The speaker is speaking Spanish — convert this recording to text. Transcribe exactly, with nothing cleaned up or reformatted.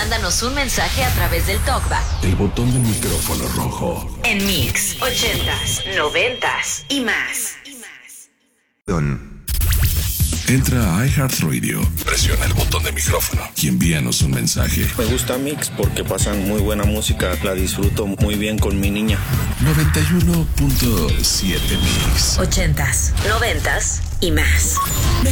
mándanos un mensaje a través del TalkBack. El botón del micrófono rojo. En Mix, ochentas, noventas y más. Entra a iHeartRadio, presiona el botón de micrófono y envíanos un mensaje. Me gusta Mix porque pasan muy buena música, la disfruto muy bien con mi niña. noventa y uno punto siete Mix. Ochentas, noventas y más.